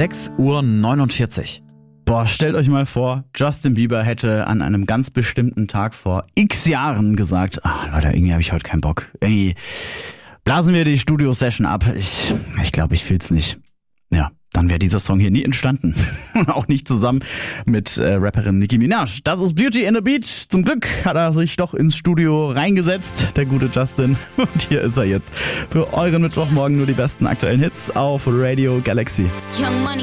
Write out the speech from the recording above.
6:49 Uhr. Boah, stellt euch mal vor, Justin Bieber hätte an einem ganz bestimmten Tag vor x Jahren gesagt, Leute, irgendwie habe ich heute keinen Bock. Irgendwie blasen wir die Studio-Session ab. Ich glaube, ich fühl's nicht. Ja, dann wäre dieser Song hier nie entstanden. Auch nicht zusammen mit Rapperin Nicki Minaj. Das ist Beauty and the Beat. Zum Glück hat er sich doch ins Studio reingesetzt, der gute Justin. Und hier ist er jetzt für euren Mittwochmorgen nur die besten aktuellen Hits auf Radio Galaxy. Young Money.